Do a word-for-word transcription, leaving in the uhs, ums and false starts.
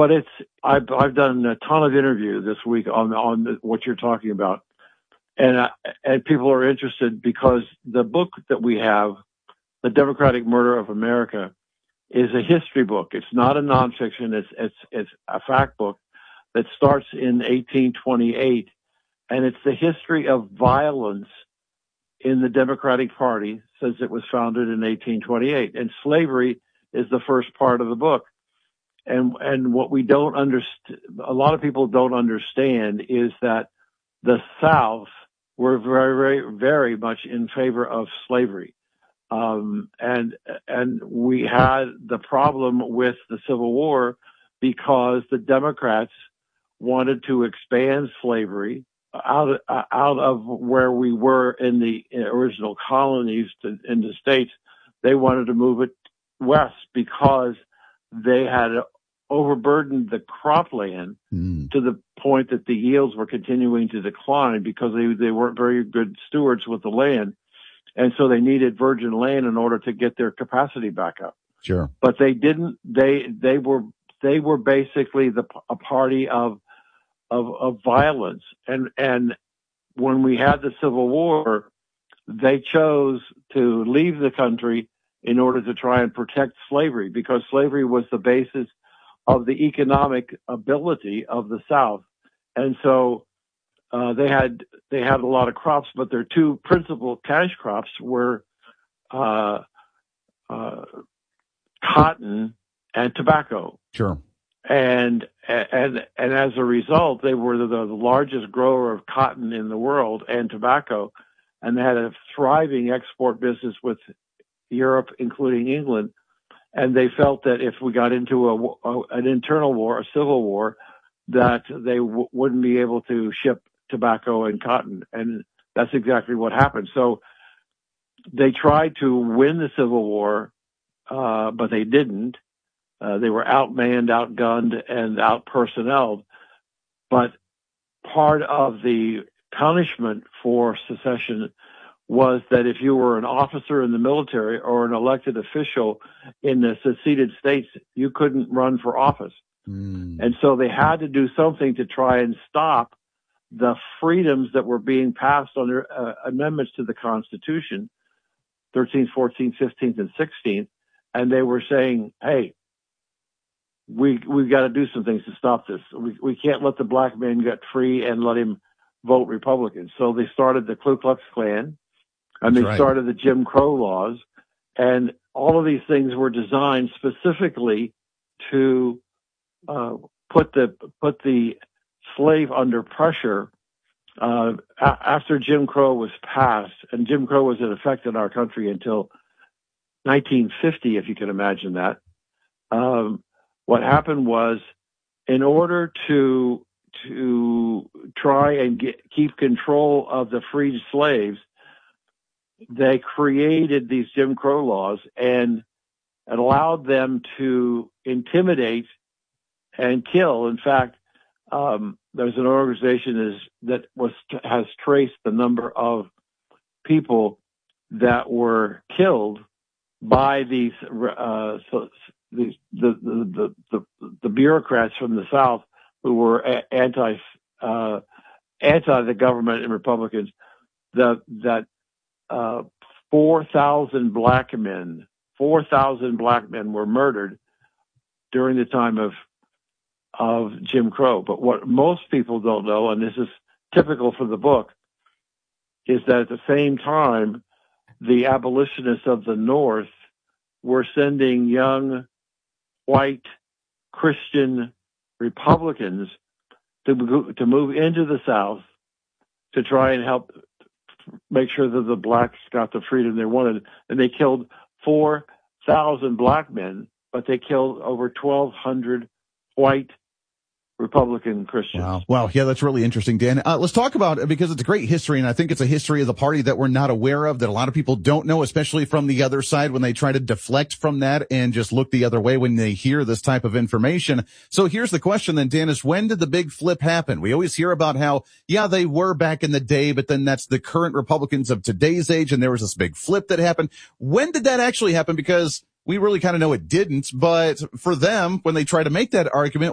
but it's I've I've done a ton of interview this week on on the, what you're talking about, and uh, and people are interested because the book that we have, The Democratic Murder of America, is a history book. It's not a nonfiction. It's it's it's a fact book that starts in eighteen twenty-eight, and it's the history of violence in the Democratic Party since it was founded in eighteen twenty-eight. And slavery is the first part of the book. And and what we don't understand, a lot of people don't understand, is that the South were very, very, very much in favor of slavery. Um, and and we had the problem with the Civil War because the Democrats wanted to expand slavery out of, out of where we were in the original colonies to, in the states. They wanted to move it west because they had overburdened the cropland mm. to the point that the yields were continuing to decline because they, they weren't very good stewards with the land. And so they needed virgin land in order to get their capacity back up. Sure. But they didn't, they, they were, they were basically the, a party of, of, of violence. And, and when we had the Civil War, they chose to leave the country in order to try and protect slavery, because slavery was the basis of the economic ability of the South. And so uh, they had they had a lot of crops, but their two principal cash crops were uh, uh, cotton and tobacco. Sure. And and and as a result, they were the, the largest grower of cotton in the world and tobacco, and they had a thriving export business with Europe, including England. And they felt that if we got into a, a an internal war, a civil war, that they w- wouldn't be able to ship tobacco and cotton. And that's exactly what happened. So they tried to win the Civil War, uh, but they didn't. Uh, they were outmanned, outgunned, and outpersonneled. But part of the punishment for secession was that if you were an officer in the military or an elected official in the seceded states, you couldn't run for office. Mm. And so they had to do something to try and stop the freedoms that were being passed under uh, amendments to the Constitution, thirteenth, fourteenth, fifteenth, and sixteenth. And they were saying, hey, we, we've got to do some things to stop this. We, we can't let the black man get free and let him vote Republican. So they started the Ku Klux Klan. And they right. started the Jim Crow laws, and all of these things were designed specifically to uh, put the put the slave under pressure. Uh, a- after Jim Crow was passed, and Jim Crow was in effect in our country until nineteen fifty, if you can imagine that. Um, what happened was, in order to to try and get, keep control of the freed slaves, they created these Jim Crow laws and it allowed them to intimidate and kill. In fact, um, there's an organization is, that was has traced the number of people that were killed by these uh, so these the the, the the the bureaucrats from the South who were anti uh, anti the government and Republicans. The that Uh, four thousand black men, four thousand black men were murdered during the time of, of Jim Crow. But what most people don't know, and this is typical for the book, is that at the same time, the abolitionists of the North were sending young, white, Christian Republicans to, to move into the South to try and help make sure that the blacks got the freedom they wanted. And they killed four thousand black men, but they killed over twelve hundred white Republican Christians. Wow. Wow. Yeah, that's really interesting, Dan. Uh, let's talk about it because it's a great history, and I think it's a history of the party that we're not aware of, that a lot of people don't know, especially from the other side when they try to deflect from that and just look the other way when they hear this type of information. So here's the question then, Dan, is when did the big flip happen? We always hear about how, yeah, they were back in the day, but then that's the current Republicans of today's age, and there was this big flip that happened. When did that actually happen? Because we really kind of know it didn't, but for them, when they try to make that argument,